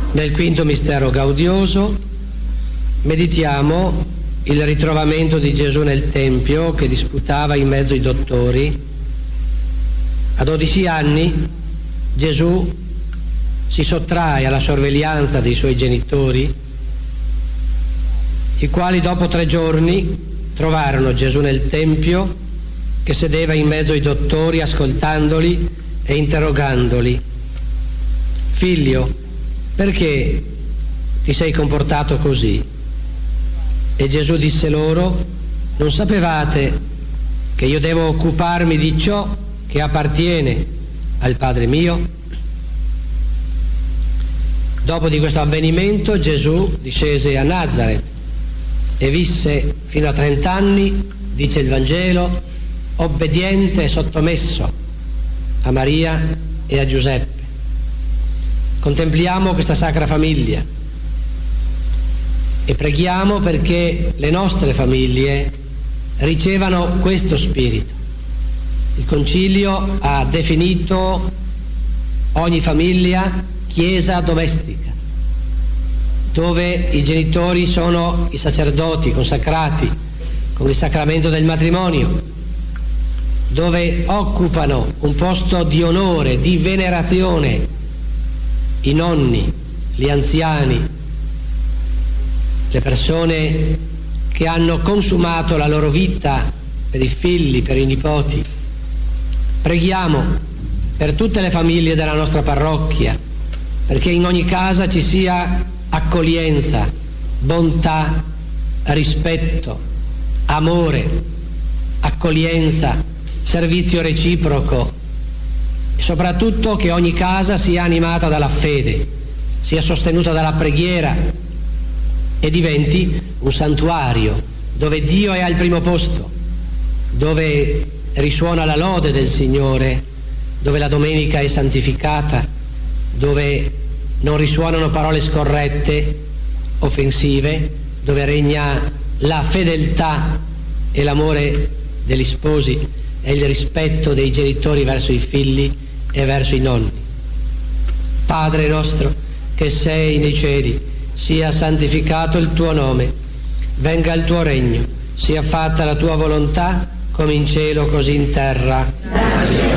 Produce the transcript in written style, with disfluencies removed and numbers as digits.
Nel quinto mistero gaudioso meditiamo il ritrovamento di Gesù nel Tempio che disputava in mezzo ai dottori. A 12 anni Gesù si sottrae alla sorveglianza dei suoi genitori, i quali dopo 3 giorni trovarono Gesù nel Tempio che sedeva in mezzo ai dottori ascoltandoli e interrogandoli: figlio, perché ti sei comportato così? E Gesù disse loro: non sapevate che io devo occuparmi di ciò che appartiene al Padre mio? Dopo di questo avvenimento Gesù discese a Nazaret e visse fino a 30 anni, dice il Vangelo, obbediente e sottomesso a Maria e a Giuseppe. Contempliamo questa sacra famiglia e preghiamo perché le nostre famiglie ricevano questo spirito. Il Concilio ha definito ogni famiglia chiesa domestica, dove i genitori sono i sacerdoti consacrati con il sacramento del matrimonio, dove occupano un posto di onore, di venerazione i nonni, gli anziani, le persone che hanno consumato la loro vita per i figli, per i nipoti. Preghiamo per tutte le famiglie della nostra parrocchia, perché in ogni casa ci sia accoglienza, bontà, rispetto, amore, accoglienza, servizio reciproco e soprattutto che ogni casa sia animata dalla fede, sia sostenuta dalla preghiera e diventi un santuario dove Dio è al primo posto, dove risuona la lode del Signore, dove la domenica è santificata, dove non risuonano parole scorrette, offensive, dove regna la fedeltà e l'amore degli sposi e il rispetto dei genitori verso i figli e verso i nonni. Padre nostro che sei nei cieli, sia santificato il tuo nome, venga il tuo regno, sia fatta la tua volontà come in cielo così in terra.